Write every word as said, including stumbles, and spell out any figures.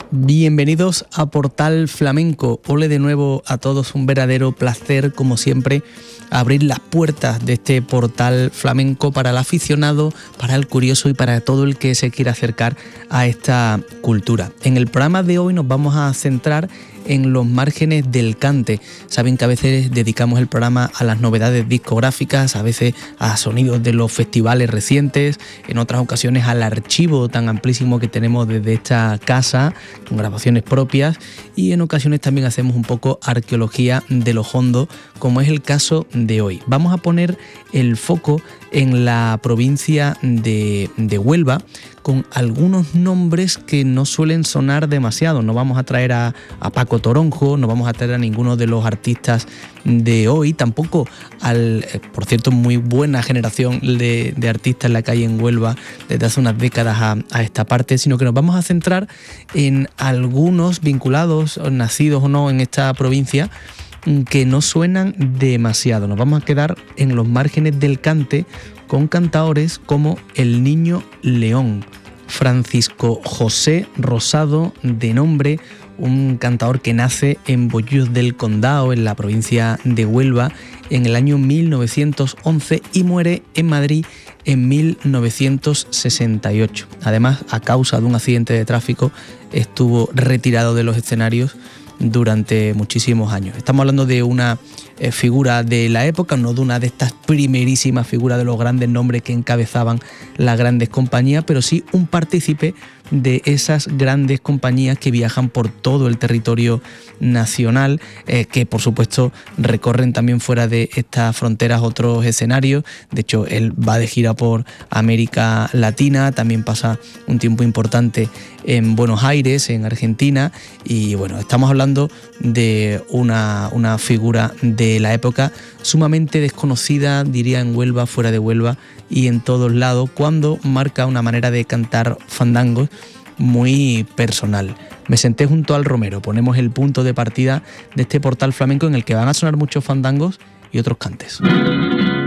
Bienvenidos a Portal Flamenco. Ole de nuevo a todos, un verdadero placer, como siempre, abrir las puertas de este portal flamenco para el aficionado, para el curioso y para todo el que se quiera acercar a esta cultura. En el programa de hoy nos vamos a centrar en los márgenes del cante. Saben que a veces dedicamos el programa a las novedades discográficas, a veces a sonidos de los festivales recientes, en otras ocasiones al archivo tan amplísimo que tenemos desde esta casa, con grabaciones propias, y en ocasiones también hacemos un poco arqueología de lo hondo, como es el caso de hoy. Vamos a poner el foco en la provincia de, de Huelva, con algunos nombres que no suelen sonar demasiado. No vamos a traer a, a Paco Toronjo, no vamos a traer a ninguno de los artistas de hoy, tampoco al, por cierto, muy buena generación de, de artistas en la calle en Huelva desde hace unas décadas a, a esta parte, sino que nos vamos a centrar en algunos vinculados, nacidos o no en esta provincia, que no suenan demasiado. Nos vamos a quedar en los márgenes del cante con cantaores como El Niño León, Francisco José Rosado de nombre, un cantaor que nace en Bollús del Condado, en la provincia de Huelva, en el año mil novecientos once y muere en Madrid en mil novecientos sesenta y ocho. Además, a causa de un accidente de tráfico, estuvo retirado de los escenarios durante muchísimos años. Estamos hablando de una eh, figura de la época, no de una de estas primerísimas figuras de los grandes nombres que encabezaban las grandes compañías, pero sí un partícipe de esas grandes compañías que viajan por todo el territorio nacional, eh, que por supuesto recorren también fuera de estas fronteras otros escenarios. De hecho, él va de gira por América Latina, también pasa un tiempo importante en Buenos Aires, en Argentina, y bueno, estamos hablando de una, una figura de la época sumamente desconocida, diría, en Huelva, fuera de Huelva y en todos lados, cuando marca una manera de cantar fandangos muy personal. Me senté junto al Romero, ponemos el punto de partida de este portal flamenco en el que van a sonar muchos fandangos y otros cantes.